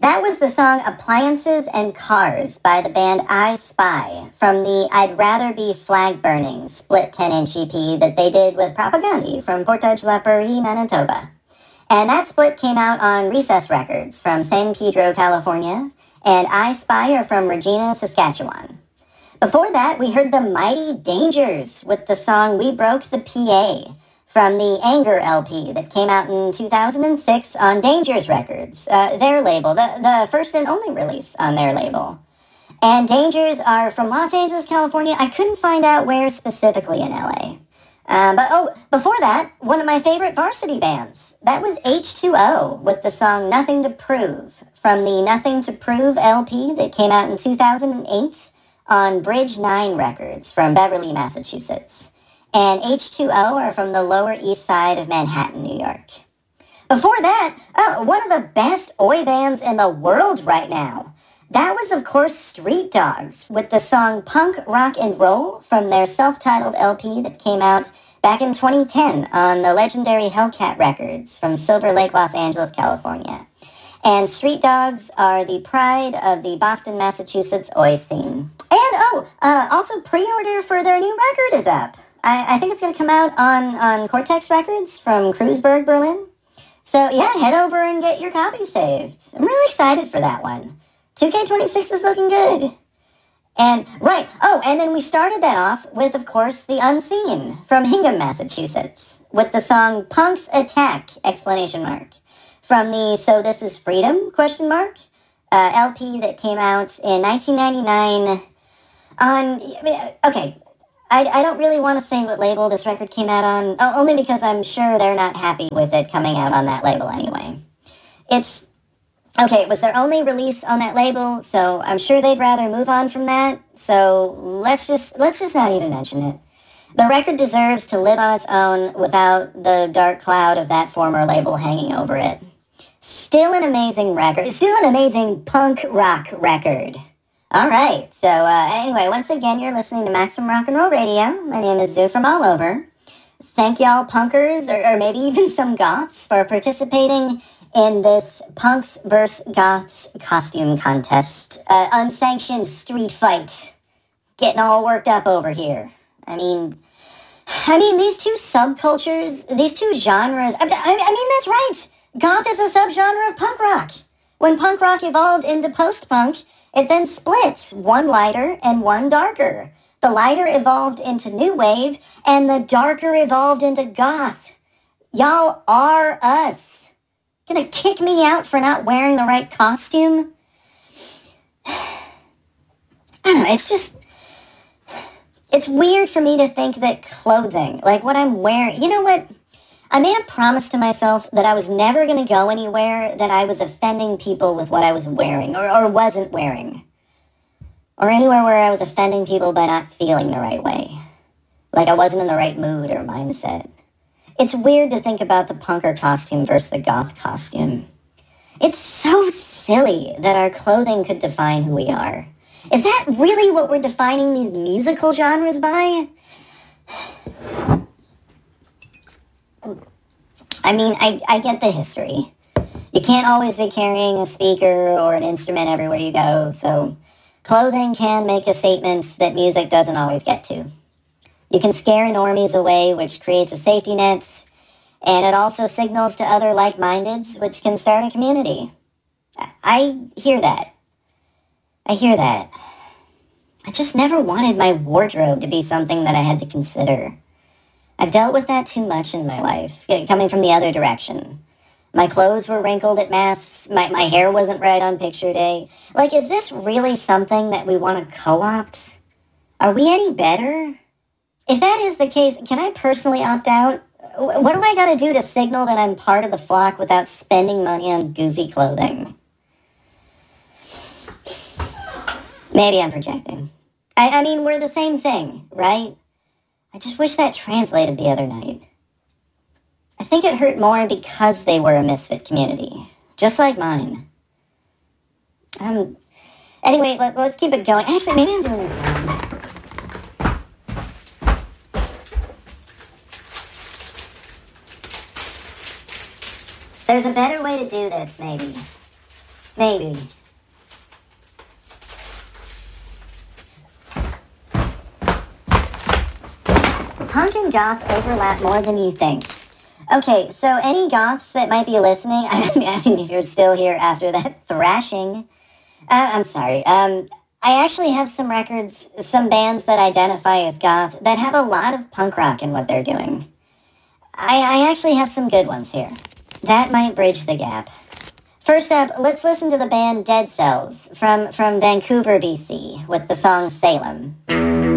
That was the song Appliances and Cars by the band I Spy from the I'd Rather Be Flag Burning split 10-inch EP that they did with Propagandhi from Portage la Prairie, Manitoba. And that split came out on Recess Records from San Pedro, California, and I Spy are from Regina, Saskatchewan. Before that, we heard the Mighty Dangers with the song We Broke the PA from the Anger LP that came out in 2006 on Dangers Records, their label, the first and only release on their label. And Dangers are from Los Angeles, California. I couldn't find out where specifically in LA. Before that, one of my favorite varsity bands. That was H2O with the song Nothing to Prove from the Nothing to Prove LP that came out in 2008 on Bridge 9 Records from Beverly, Massachusetts. And H2O are from the Lower East Side of Manhattan, New York. Before that, one of the best oi bands in the world right now. That was, of course, Street Dogs with the song Punk Rock and Roll from their self-titled LP that came out back in 2010 on the legendary Hellcat Records from Silver Lake, Los Angeles, California. And Street Dogs are the pride of the Boston, Massachusetts oi scene. And, also pre-order for their new record is up. I think it's going to come out on Cortex Records from Kreuzberg, Berlin. So, yeah, head over and get your copy saved. I'm really excited for that one. 2K26 is looking good. And, right, and then we started that off with, of course, The Unseen from Hingham, Massachusetts, with the song Punk's Attack, ! From the So This Is Freedom, LP that came out in 1999 I don't really want to say what label this record came out on, only because I'm sure they're not happy with it coming out on that label anyway. It was their only release on that label, so I'm sure they'd rather move on from that, so let's just not even mention it. The record deserves to live on its own without the dark cloud of that former label hanging over it. Still an amazing record. Still an amazing punk rock record. All right, so anyway, once again, you're listening to Maximum Rock and Roll Radio. My name is Zoo from all over. Thank y'all punkers, or maybe even some goths, for participating in this Punks vs. Goths costume contest. Unsanctioned street fight. Getting all worked up over here. I mean, these two subcultures, these two genres, I mean, that's right. Goth is a subgenre of punk rock. When punk rock evolved into post-punk, it then splits, one lighter and one darker. The lighter evolved into new wave, and the darker evolved into goth. Y'all are us. Gonna kick me out for not wearing the right costume? I don't know, it's weird for me to think that clothing, like what I'm wearing, you know what? I made a promise to myself that I was never going to go anywhere that I was offending people with what I was wearing or wasn't wearing. Or anywhere where I was offending people by not feeling the right way. Like I wasn't in the right mood or mindset. It's weird to think about the punker costume versus the goth costume. It's so silly that our clothing could define who we are. Is that really what we're defining these musical genres by? I mean, I get the history. You can't always be carrying a speaker or an instrument everywhere you go, so clothing can make a statement that music doesn't always get to. You can scare normies away, which creates a safety net, and it also signals to other like-mindeds, which can start a community. I hear that. I just never wanted my wardrobe to be something that I had to consider. I've dealt with that too much in my life, coming from the other direction. My clothes were wrinkled at mass, my hair wasn't right on picture day. Like, is this really something that we want to co-opt? Are we any better? If that is the case, can I personally opt out? What do I gotta do to signal that I'm part of the flock without spending money on goofy clothing? Maybe I'm projecting. I mean, we're the same thing, right? I just wish that translated the other night. I think it hurt more because they were a misfit community, just like mine. Anyway, let's keep it going. Actually, maybe I'm doing this wrong. There's a better way to do this, maybe. Maybe. Punk and goth overlap more than you think. Okay, so any goths that might be listening, I mean, if you're still here after that thrashing, I'm sorry. I actually have some records, some bands that identify as goth that have a lot of punk rock in what they're doing. I actually have some good ones here. That might bridge the gap. First up, let's listen to the band Dead Cells from Vancouver, BC, with the song Salem.